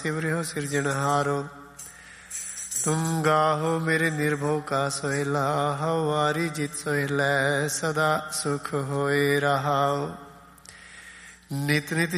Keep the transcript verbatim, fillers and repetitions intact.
सिमरियो सिरजनहारो। तुम गाहो मेरे निर्भो का सोहेला, हवारी जित सोहेलै सदा सुख होए रहाओ। नित नित